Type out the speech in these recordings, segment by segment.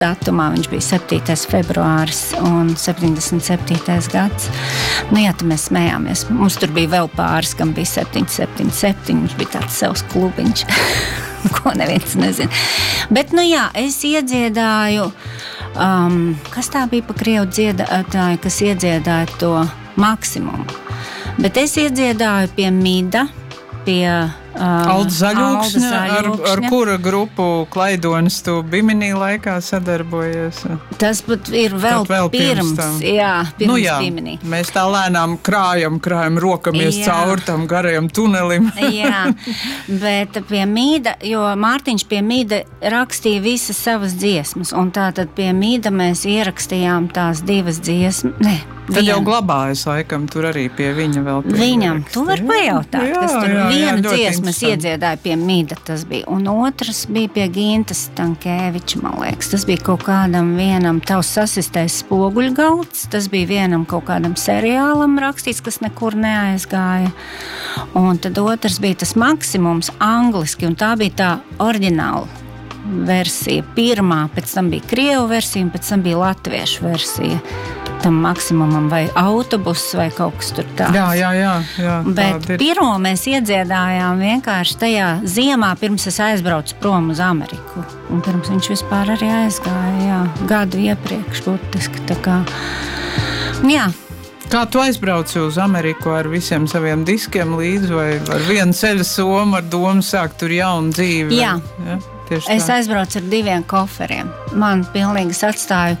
datumā viņš bija 7. februāris un 77. gads. Nu jā, tad mēs smējāmies. Mums tur bija vēl pāris, kam bija 777, mums bija tāds savs klubiņš, ko neviens nezina. Bet, nu jā, es iedziedāju, kas tā bija pa krievu dziedātāju, kas iedziedāja to Maksimumu. Bet es iedziedāju pie Mida, pie Alda Zaļūkšņa, ar kura grupu Klaidonis tu Biminī laikā sadarbojies? Tas pat ir vēl pirms Biminī. Mēs tā lēnām krājam rokamies cauri tam garajam tunelim. Jā, bet pie Mīda, jo Mārtiņš pie Mīda rakstīja visas savas dziesmas, un tātad pie Mīda mēs ierakstījām tās divas dziesmas, Tad jau glabājas laikam tur arī pie viņa vēl pie Viņam, tu var pajautāt, kas tur viena dziesmas iedziedāja pie Mida, tas bija, un otrs bija pie Gintas Tankēviča, man liekas, tas bija kaut kādam vienam tavs sasistais spoguļgalds, tas bija vienam kaut kādam seriālam rakstīts, kas nekur neaizgāja, un tad otrs bija tas Maksimums angliski, un tā bija tā oriģināla versija, pirmā, pēc tam bija krievu versija, un pēc tam bija latviešu versija. Tam Maksimumam vai autobuss vai kaut kas tur tāds. Jā. Bet pirmo mēs iedziedājām vienkārši tajā ziemā, pirms es aizbraucu prom uz Ameriku. Un pirms viņš vispār arī aizgāja, gadu iepriekš būtiski. Tā kā, jā. Kā tu aizbrauci uz Ameriku ar visiem saviem diskiem līdzi vai ar vienu ceļa somu, ar domu sākt tur jaunu dzīvi? Jā. Es aizbraucu ar 2 koferiem. Man pilnīgi atstāju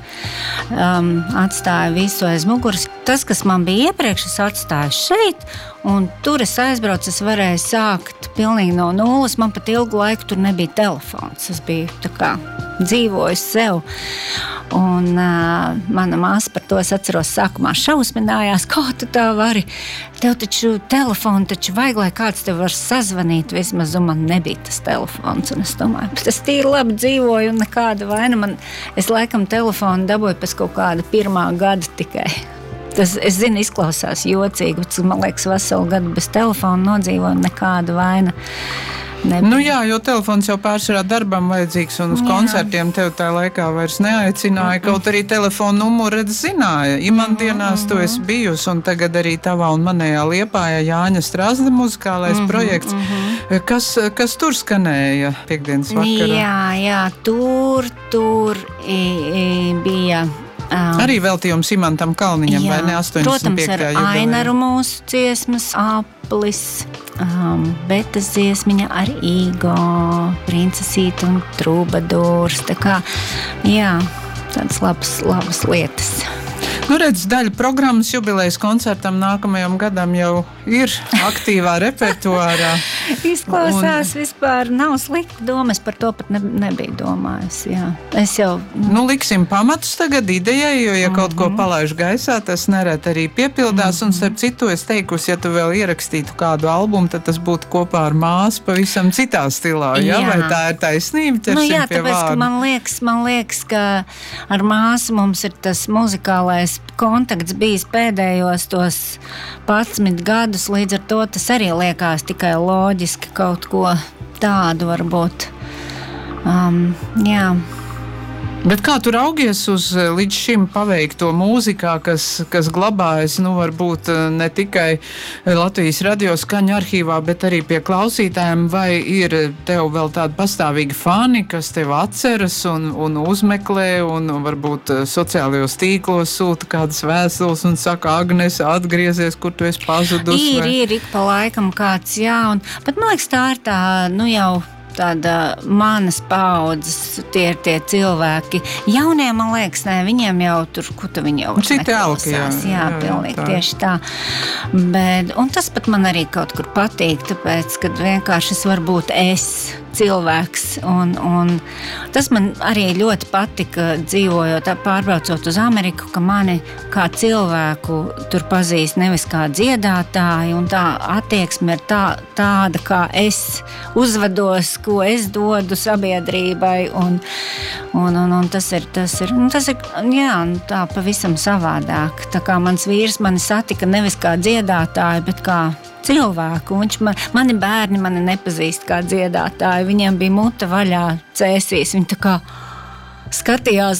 visu aiz muguras. Tas, kas man bija iepriekš, es atstāju šeit, un tur es aizbraucu, es varēju sākt pilnīgi no nulles. Man pat ilgu laiku tur nebija telefons. Es biju tā kā dzīvoju sev. Un mana māsa par to es atceros sākumā šausminājās, kā tu tā vari, tev taču telefonu taču vajag, lai kāds tev var sazvanīt, vismaz man nebija tas telefons, un es domāju, bet es tīri labi dzīvoju un nekāda vaina, es laikam telefonu dabūju pēc kaut kāda 1. gada tikai. Tas, es zinu, izklausās jocīgi, bet man liekas veselu gadu bez telefona nodzīvoju, nekāda vaina. Nu jā, jo telefons jau pārsvarā darbam vajadzīgs, un uz koncertiem tev tā laikā vairs neaicināja, kaut arī telefonu numuru zināja. Imandienās tu esi bijusi, un tagad arī tavā un manējā Liepājā Jāņa Strazda muzikālais projekts. Kas tur skanēja piekdienas vakarā? Jā, tur bija... Arī veltījums Imantam Kalniņam, vai ne? 85. Protams, ar Ainaru mūsu dziesmas, Aplis, Betas dziesmiņa ar Igo, Princesīte un Trubadors. Tā kā, jā, tādas labas lietas. Nu, redz, daļa programmas jubilejas koncertam nākamajam gadam jau ir aktīvā repertuārā. Izklausās vispār nav slikta doma, es par to pat nebiju domājusi, jā. Es jau... Nu, liksim pamatus tagad idejai, jo, ja kaut ko palaiž gaisā, tas nerad arī piepildās, un starp citu es teikusi, ja tu vēl ierakstītu kādu albumu, tad tas būtu kopā ar māsu pavisam citā stilā, jā? Vai tā ir taisnība? Nu jā, tāpēc, ka man liekas, ka ar māsu mums ir tas muzikālais kontakts bijis pēdējos tos 11 gadus, līdz ar to tas arī liekas tikai loģiski kaut ko tādu varbūt. Jā. Bet kā tu raugies uz līdz šim paveikto mūzikā, kas glabājas, nu, varbūt ne tikai Latvijas radio skaņu arhīvā, bet arī pie klausītājiem, vai ir tev vēl tādi pastāvīgi fani, kas tev atceras un uzmeklē, un varbūt sociālajos tīklos sūta kādas vēstules un saka, Agnese, atgriezies, kur tu esi pazudusi? Ir ik pa laikam kāds, jā, bet man liekas, tā ir tā, nu jau tāda manas paaudzes, tie ir tie cilvēki. Jaunie, man liekas, ne, viņiem jau tur, ko tu viņi jau neklausās. Jā, pilnīgi tā. Tieši tā. Bet, un tas pat man arī kaut kur patīk, tāpēc, kad vienkārši es varu būt cilvēks. Un tas man arī ļoti patika dzīvojot, pārbraucot uz Ameriku, ka mani kā cilvēku tur pazīst nevis kā dziedātāju, un tā attieksme ir tāda, kā es uzvedos, ko es dodu sabiedrībai, un tas ir, jā, tā pavisam savādāk. Tā kā mans vīrs mani satika nevis kā dziedātāju, bet kā cilvēku. Mani bērni mani nepazīst kā dziedātāju. Viņiem bija muta vaļā cēsīs. Viņi tā kā, skatījās